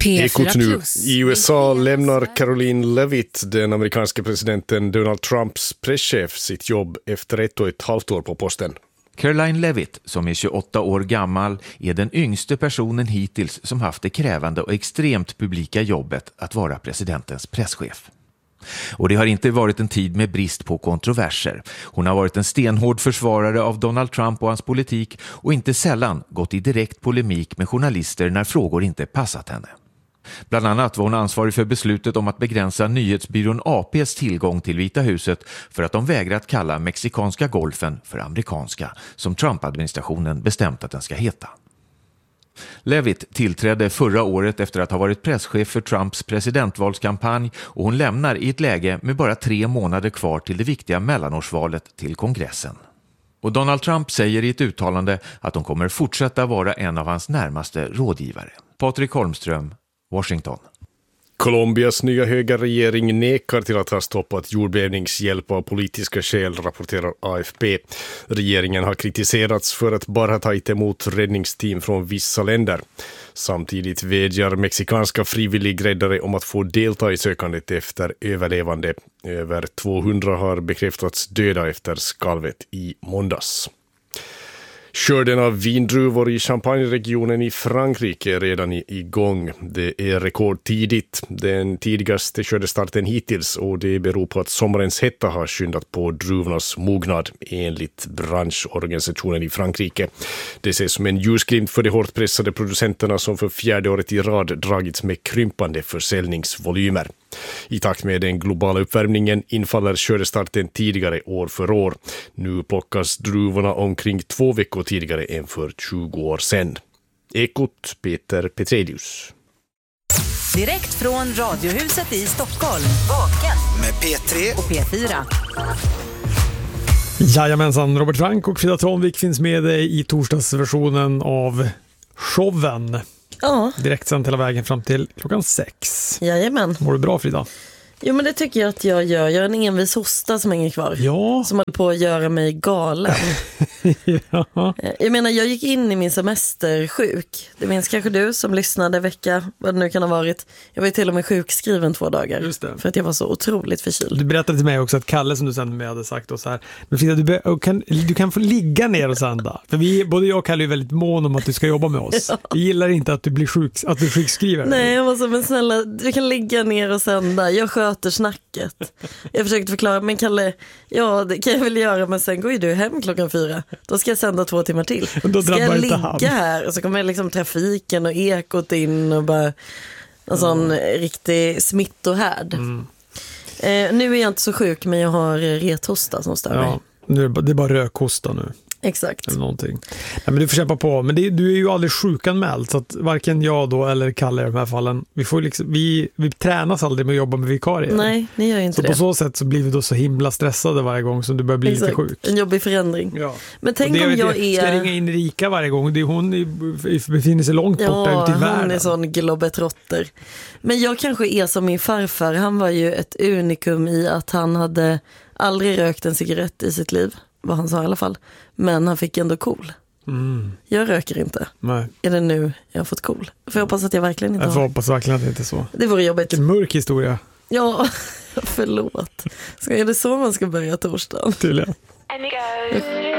Ekot nu. I USA lämnar Caroline Levitt, den amerikanska presidenten Donald Trumps presschef, sitt jobb efter 1,5 år på posten. Caroline Levitt, som är 28 år gammal, är den yngste personen hittills som haft det krävande och extremt publika jobbet att vara presidentens presschef. Och det har inte varit en tid med brist på kontroverser. Hon har varit en stenhård försvarare av Donald Trump och hans politik och inte sällan gått i direkt polemik med journalister när frågor inte passat henne. Bland annat var hon ansvarig för beslutet om att begränsa nyhetsbyrån APs tillgång till Vita huset för att de vägrat kalla mexikanska golfen för amerikanska, som Trump-administrationen bestämt att den ska heta. Levitt tillträdde förra året efter att ha varit presschef för Trumps presidentvalskampanj och hon lämnar i ett läge med bara 3 månader kvar till det viktiga mellanårsvalet till kongressen. Och Donald Trump säger i ett uttalande att de kommer fortsätta vara en av hans närmaste rådgivare. Patrik Holmström, Washington. Colombias nya höga regering nekar till att ha stoppat jordbävningshjälp av politiska skäl, rapporterar AFP. Regeringen har kritiserats för att bara ha tagit emot räddningsteam från vissa länder. Samtidigt vädjar mexikanska frivilligräddare om att få delta i sökandet efter överlevande. Över 200 har bekräftats döda efter skalvet i måndags. Skörden av vindruvor i Champagne-regionen i Frankrike är redan igång. Det är rekordtidigt, den tidigaste skördestarten hittills, och det beror på att sommarens hetta har skyndat på druvornas mognad enligt branschorganisationen i Frankrike. Det ses som en ljusglimt för de hårt pressade producenterna som för 4:e året i rad dragits med krympande försäljningsvolymer. I takt med den globala uppvärmningen infaller skördestarten tidigare år för år. Nu plockas druvorna omkring 2 veckor tidigare än för 20 år sedan. Ekot, Peter Petrelius. Direkt från Radiohuset i Stockholm. Vaken med P3 och P4. Jajamensan, Robert Frank och Frida Tronvik finns med dig i torsdagsversionen av showen. Ja. Direkt sen hela vägen fram till klockan 6. Jajamän. Mår du bra, Frida? Jo, men det tycker jag att jag gör. Jag är en envis hosta som hänger kvar. Ja. Som håller på att göra mig galen. Ja. Jag menar, jag gick in i min semester sjuk. Det minns kanske du som lyssnade vecka, vad det nu kan ha varit. Jag var till och med sjukskriven 2 dagar. Just det. För att jag var så otroligt förkyld. Du berättade till mig också att Kalle som du sände mig hade sagt och så här: men Frida, du kan få ligga ner och sända. För både jag och Kalle är väldigt mån om att du ska jobba med oss. Ja. Vi gillar inte att du blir sjukskriven. Nej, jag var så, men snälla, du kan ligga ner och sända. Jag sköter snacket. Jag försökte förklara, men Kalle, ja, det kan jag väl göra, men sen går ju du hem klockan 4. Då ska jag sända 2 timmar till. Då ska jag ligga här och så kommer liksom trafiken och ekot in och bara en sån riktig smittohärd. Nu är jag inte så sjuk, men jag har rethosta som stör mig. Det är bara rökhosta nu. Exakt. Eller någonting. Nej, men du får kämpa på. Men du är ju aldrig sjukanmäld, så att varken jag då eller Kalle i de här fallen, vi tränas aldrig med att jobba med vikarier. Nej, ni gör ju inte så det. Så på så sätt så blir vi då så himla stressade varje gång som du börjar bli lite sjuk. En jobbig förändring. Ja. Men tänk om jag är... Ska jag ringa in Rika varje gång? Hon befinner sig långt borta ute i världen. Hon är sån globetrotter. Men jag kanske är som min farfar. Han var ju ett unikum i att han hade aldrig rökt en cigarett i sitt liv. Vad han sa i alla fall. Men han fick ändå cool. Jag röker inte. Nej. Är det nu jag har fått cool? För jag hoppas att jag verkligen inte har. Jag får hoppas verkligen att det inte är så. Det vore jobbigt. En mörk historia. Ja, förlåt. Är det så man ska börja torsdagen? Tydligen.